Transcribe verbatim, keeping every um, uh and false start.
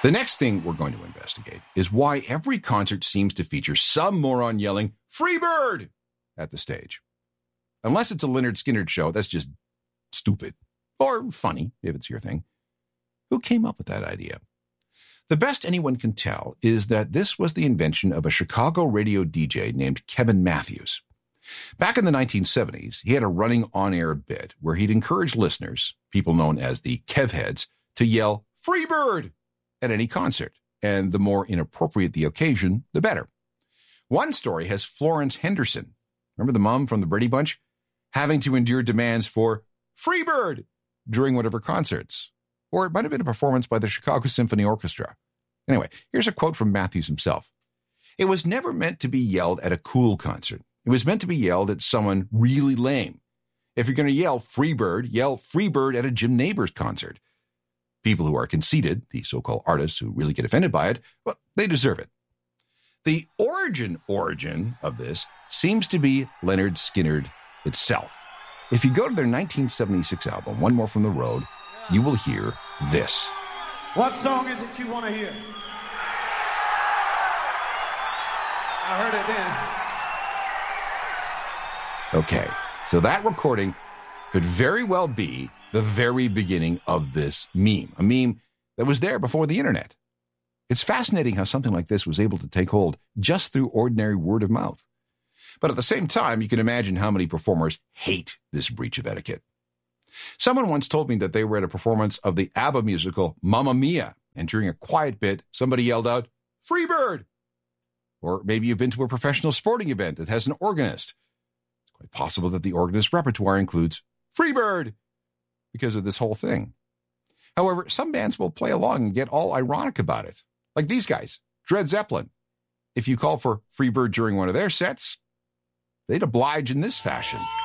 The next thing we're going to investigate is why every concert seems to feature some moron yelling, "Freebird!" at the stage. Unless it's a Lynyrd Skynyrd show, that's just stupid. Or funny, if it's your thing. Who came up with that idea? The best anyone can tell is that this was the invention of a Chicago radio D J named Kevin Matthews. Back in the nineteen seventies, he had a running on-air bit where he'd encourage listeners, people known as the Kevheads, to yell, "Freebird!" at any concert, and the more inappropriate the occasion, the better. One story has Florence Henderson, remember the mom from the Brady Bunch, having to endure demands for "Freebird" during one of her concerts. Or it might have been a performance by the Chicago Symphony Orchestra. Anyway, here's a quote from Matthews himself. "It was never meant to be yelled at a cool concert. It was meant to be yelled at someone really lame. If you're going to yell Freebird, yell Freebird at a Jim Nabors concert. People who are conceited, the so-called artists who really get offended by it, well, they deserve it." The origin origin of this seems to be Lynyrd Skynyrd itself. If you go to their nineteen seventy-six album, One More from the Road, you will hear this. What song is it you want to hear? I heard it then. Okay, so that recording could very well be the very beginning of this meme, a meme that was there before the internet. It's fascinating how something like this was able to take hold just through ordinary word of mouth. But at the same time, you can imagine how many performers hate this breach of etiquette. Someone once told me that they were at a performance of the ABBA musical Mamma Mia, and during a quiet bit, somebody yelled out, "Freebird!" Or maybe you've been to a professional sporting event that has an organist. It's quite possible that the organist's repertoire includes Freebird because of this whole thing. However, some bands will play along and get all ironic about it. Like these guys, Dred Zeppelin. If you call for Freebird during one of their sets, they'd oblige in this fashion.